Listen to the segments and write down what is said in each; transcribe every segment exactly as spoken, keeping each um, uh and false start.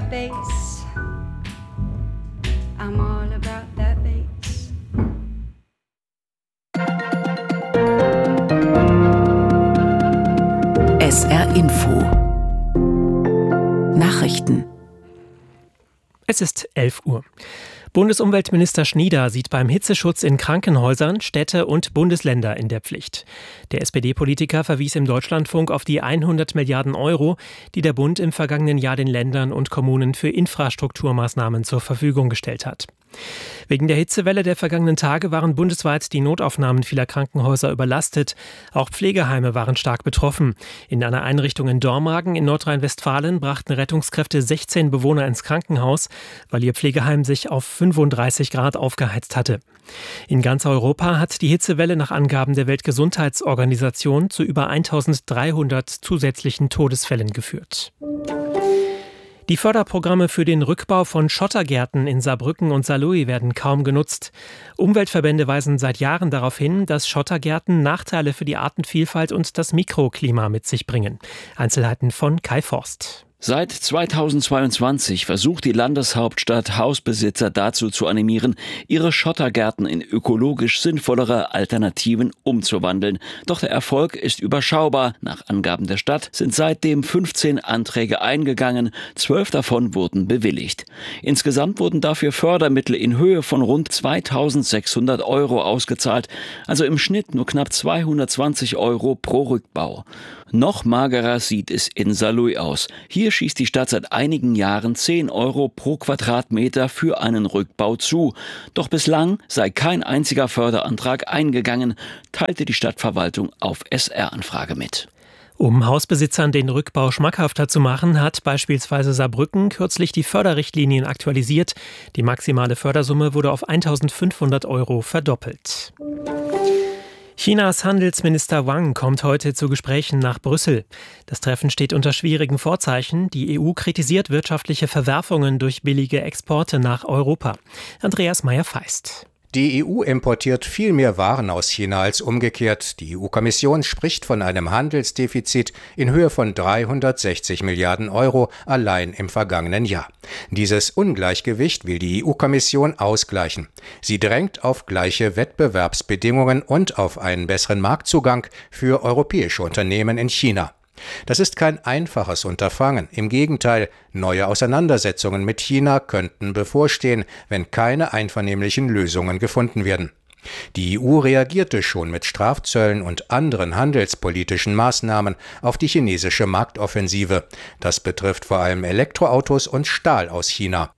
that bass. I'm all about that bass. S R Info Nachrichten. Es ist elf Uhr. Bundesumweltminister Schnieder sieht beim Hitzeschutz in Krankenhäusern Städte und Bundesländer in der Pflicht. Der S P D-Politiker verwies im Deutschlandfunk auf die hundert Milliarden Euro, die der Bund im vergangenen Jahr den Ländern und Kommunen für Infrastrukturmaßnahmen zur Verfügung gestellt hat. Wegen der Hitzewelle der vergangenen Tage waren bundesweit die Notaufnahmen vieler Krankenhäuser überlastet. Auch Pflegeheime waren stark betroffen. In einer Einrichtung in Dormagen in Nordrhein-Westfalen brachten Rettungskräfte sechzehn Bewohner ins Krankenhaus, weil ihr Pflegeheim sich auf fünfunddreißig Grad aufgeheizt hatte. In ganz Europa hat die Hitzewelle nach Angaben der Weltgesundheitsorganisation zu über eintausenddreihundert zusätzlichen Todesfällen geführt. Die Förderprogramme für den Rückbau von Schottergärten in Saarbrücken und Saarlouis werden kaum genutzt. Umweltverbände weisen seit Jahren darauf hin, dass Schottergärten Nachteile für die Artenvielfalt und das Mikroklima mit sich bringen. Einzelheiten von Kai Forst. Seit zweitausendzweiundzwanzig versucht die Landeshauptstadt Hausbesitzer dazu zu animieren, ihre Schottergärten in ökologisch sinnvollere Alternativen umzuwandeln. Doch der Erfolg ist überschaubar. Nach Angaben der Stadt sind seitdem fünfzehn Anträge eingegangen, zwölf davon wurden bewilligt. Insgesamt wurden dafür Fördermittel in Höhe von rund zweitausendsechshundert Euro ausgezahlt, also im Schnitt nur knapp zweihundertzwanzig Euro pro Rückbau. Noch magerer sieht es in Saarlouis aus. Hier schießt die Stadt seit einigen Jahren zehn Euro pro Quadratmeter für einen Rückbau zu. Doch bislang sei kein einziger Förderantrag eingegangen, teilte die Stadtverwaltung auf S R-Anfrage mit. Um Hausbesitzern den Rückbau schmackhafter zu machen, hat beispielsweise Saarbrücken kürzlich die Förderrichtlinien aktualisiert. Die maximale Fördersumme wurde auf eintausendfünfhundert Euro verdoppelt. Chinas Handelsminister Wang kommt heute zu Gesprächen nach Brüssel. Das Treffen steht unter schwierigen Vorzeichen. Die E U kritisiert wirtschaftliche Verwerfungen durch billige Exporte nach Europa. Andreas Meyer-Feist. Die E U importiert viel mehr Waren aus China als umgekehrt. Die E U-Kommission spricht von einem Handelsdefizit in Höhe von dreihundertsechzig Milliarden Euro allein im vergangenen Jahr. Dieses Ungleichgewicht will die E U-Kommission ausgleichen. Sie drängt auf gleiche Wettbewerbsbedingungen und auf einen besseren Marktzugang für europäische Unternehmen in China. Das ist kein einfaches Unterfangen. Im Gegenteil, neue Auseinandersetzungen mit China könnten bevorstehen, wenn keine einvernehmlichen Lösungen gefunden werden. Die E U reagierte schon mit Strafzöllen und anderen handelspolitischen Maßnahmen auf die chinesische Marktoffensive. Das betrifft vor allem Elektroautos und Stahl aus China.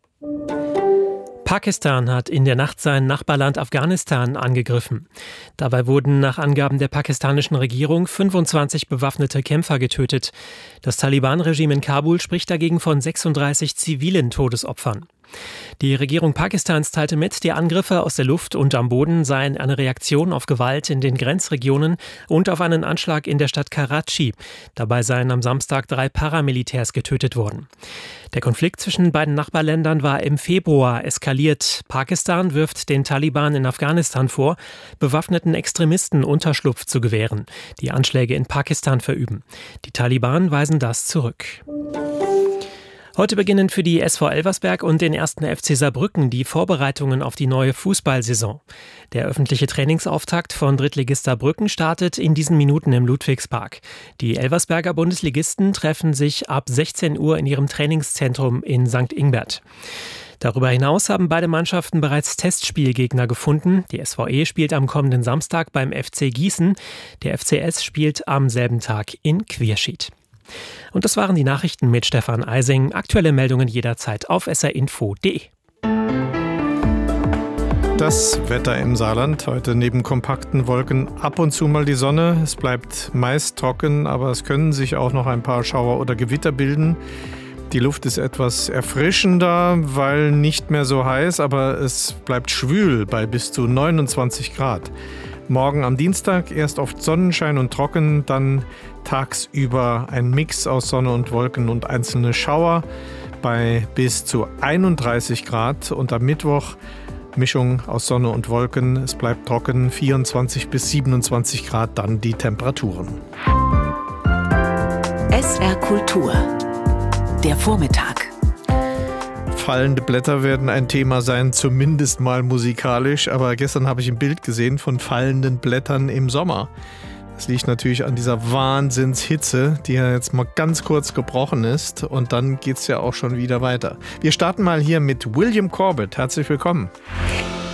Pakistan hat in der Nacht sein Nachbarland Afghanistan angegriffen. Dabei wurden nach Angaben der pakistanischen Regierung fünfundzwanzig bewaffnete Kämpfer getötet. Das Taliban-Regime in Kabul spricht dagegen von sechsunddreißig zivilen Todesopfern. Die Regierung Pakistans teilte mit, die Angriffe aus der Luft und am Boden seien eine Reaktion auf Gewalt in den Grenzregionen und auf einen Anschlag in der Stadt Karachi. Dabei seien am Samstag drei Paramilitärs getötet worden. Der Konflikt zwischen beiden Nachbarländern war im Februar eskaliert. Pakistan wirft den Taliban in Afghanistan vor, bewaffneten Extremisten Unterschlupf zu gewähren, die Anschläge in Pakistan verüben. Die Taliban weisen das zurück. Heute beginnen für die S V Elversberg und den ersten F C Saarbrücken die Vorbereitungen auf die neue Fußballsaison. Der öffentliche Trainingsauftakt von Drittligist Saarbrücken startet in diesen Minuten im Ludwigspark. Die Elversberger Bundesligisten treffen sich ab sechzehn Uhr in ihrem Trainingszentrum in Sankt Ingbert. Darüber hinaus haben beide Mannschaften bereits Testspielgegner gefunden. Die S V E spielt am kommenden Samstag beim F C Gießen. Der F C S spielt am selben Tag in Querschied. Und das waren die Nachrichten mit Stefan Eising. Aktuelle Meldungen jederzeit auf s r info punkt d e. Das Wetter im Saarland, heute neben kompakten Wolken ab und zu mal die Sonne. Es bleibt meist trocken, aber es können sich auch noch ein paar Schauer oder Gewitter bilden. Die Luft ist etwas erfrischender, weil nicht mehr so heiß, aber es bleibt schwül bei bis zu neunundzwanzig Grad. Morgen am Dienstag erst oft Sonnenschein und trocken, dann tagsüber ein Mix aus Sonne und Wolken und einzelne Schauer bei bis zu einunddreißig Grad. Und am Mittwoch Mischung aus Sonne und Wolken. Es bleibt trocken, vierundzwanzig bis siebenundzwanzig Grad dann die Temperaturen. S R Kultur, der Vormittag. Fallende Blätter werden ein Thema sein, zumindest mal musikalisch. Aber gestern habe ich ein Bild gesehen von fallenden Blättern im Sommer. Das liegt natürlich an dieser Wahnsinnshitze, die ja jetzt mal ganz kurz gebrochen ist. Und dann geht es ja auch schon wieder weiter. Wir starten mal hier mit William Corbett. Herzlich willkommen.